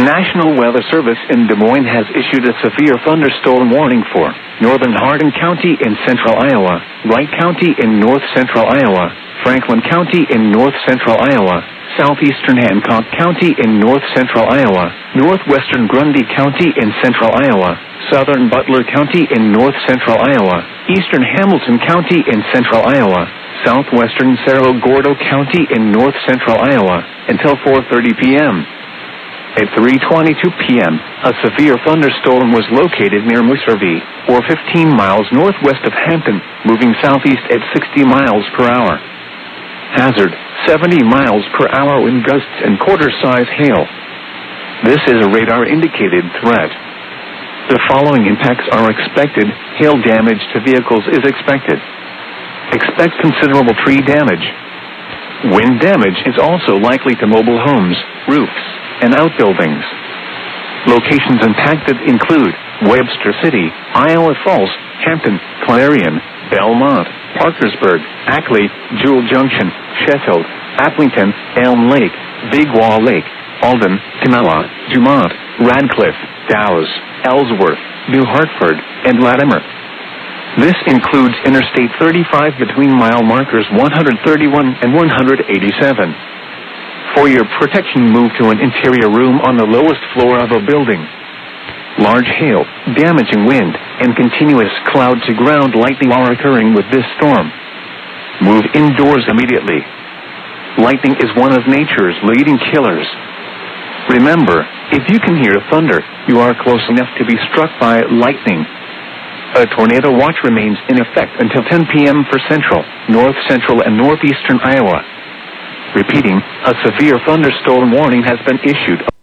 National Weather Service in Des Moines has issued a severe thunderstorm warning for northern Hardin County in central Iowa, Wright County in north-central Iowa, Franklin County in north-central Iowa, southeastern Hancock County in north-central Iowa, northwestern Grundy County in central Iowa, southern Butler County in north-central Iowa, eastern Hamilton County in central Iowa, southwestern Cerro Gordo County in north-central Iowa, until 4:30 p.m. At 3:22 p.m., a severe thunderstorm was located near Mooservie, or 15 miles northwest of Hampton, moving southeast at 60 miles per hour. Hazard, 70 miles per hour wind gusts and quarter-size hail. This is a radar-indicated threat. The following impacts are expected. Hail damage to vehicles is expected. Expect considerable tree damage. Wind damage is also likely to mobile homes, roofs, and outbuildings. Locations impacted include Webster City, Iowa Falls, Hampton, Clarion, Belmont, Parkersburg, Ackley, Jewel Junction, Sheffield, Aplington, Elm Lake, Big Wall Lake, Alden, Kanawha, Dumont, Radcliffe, Dowse, Ellsworth, New Hartford, and Latimer. This includes Interstate 35 between mile markers 131 and 187. For your protection, move to an interior room on the lowest floor of a building. Large hail, damaging wind, and continuous cloud-to-ground lightning are occurring with this storm. Move indoors immediately. Lightning is one of nature's leading killers. Remember, if you can hear thunder, you are close enough to be struck by lightning. A tornado watch remains in effect until 10 p.m. for central, north-central, and northeastern Iowa. Repeating, a severe thunderstorm warning has been issued.